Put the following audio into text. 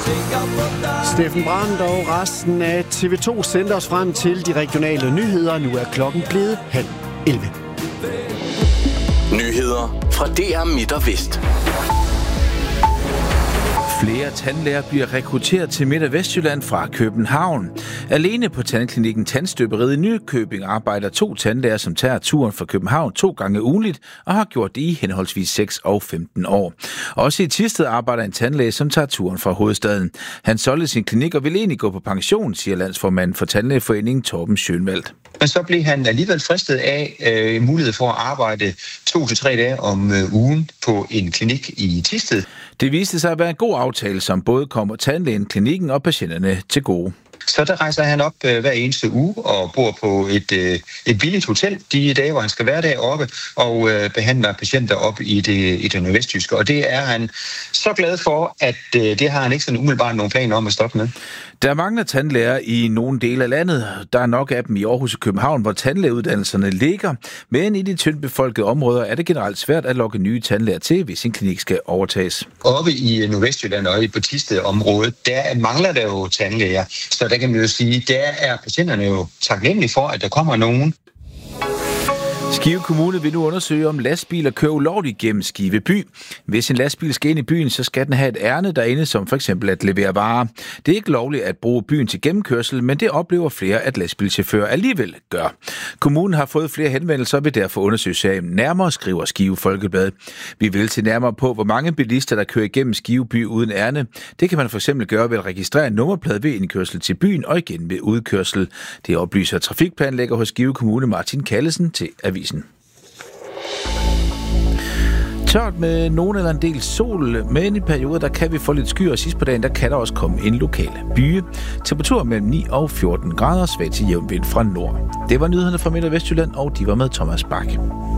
Steffen Brandt og resten af TV2 sendte os frem til de regionale nyheder. Nu er klokken blevet 10:30. Nyheder fra DR Midt og Vest. Flere tandlæger bliver rekrutteret til Midt- og Vestjylland fra København. Alene på tandklinikken Tandstøberiet i Nykøbing arbejder 2 tandlæger, som tager turen fra København 2 gange ugenligt og har gjort det i henholdsvis 6 og 15 år. Også i Thisted arbejder en tandlæge, som tager turen fra hovedstaden. Han solgte sin klinik og vil egentlig gå på pension, siger landsformanden for Tandlægeforeningen Torben Schönwald. Men så blev han alligevel fristet af mulighed for at arbejde 2 til 3 dage om ugen på en klinik i Thisted. Det viste sig at være en god aftale, som både kommer tandlægen, klinikken og patienterne til gode. Så der rejser han op hver eneste uge og bor på et billigt hotel de dage, hvor han skal være deroppe og behandler patienter op i det nordvestjyske. Og det er han så glad for, at det har han ikke sådan umiddelbart nogen planer om at stoppe med. Der mangler tandlæger i nogle dele af landet. Der er nok af dem i Aarhus og København, hvor tandlægeuddannelserne ligger. Men i de tyndt befolkede områder er det generelt svært at lokke nye tandlæger til, hvis en klinik skal overtages. Oppe i Nordvestjylland og i på Thisted-området, der mangler der jo tandlæger. Så der kan man jo sige, der er patienterne jo taknemmelige for, at der kommer nogen. Skive Kommune vil nu undersøge, om lastbiler kører ulovligt gennem Skive by. Hvis en lastbil skal ind i byen, så skal den have et ærne derinde, som for eksempel at levere varer. Det er ikke lovligt at bruge byen til gennemkørsel, men det oplever flere, at lastbilchauffører alligevel gør. Kommunen har fået flere henvendelser og vil derfor undersøge sagen nærmere, skriver Skive Folkeblad. Vi vil se nærmere på, hvor mange bilister, der kører igennem Skive by uden ærne. Det kan man for eksempel gøre ved at registrere en nummerplade ved indkørsel til byen og igen ved udkørsel. Det oplyser trafikplanlægger hos Skive Kommune Martin Callesen til avisen. Tørt med nogen eller en del sol, men i perioder, der kan vi få lidt skyer, og sidst på dagen, der kan der også komme en lokal byge. Temperatur mellem 9 og 14 grader, svag til jævn vind fra nord. Det var nyhederne fra Midt- og Vestjylland, og de var med Thomas Bak.